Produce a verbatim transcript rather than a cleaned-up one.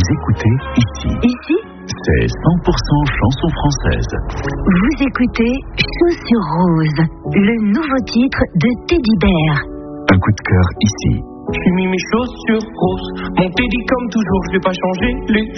écoutez ici. Ici, c'est cent pour cent chanson française. vous écoutez Chaussures Roses, le nouveau titre de Teddy Bear. Un coup de cœur ici. J'ai mis mes chaussures roses, mon teddy comme toujours, je vais pas changer les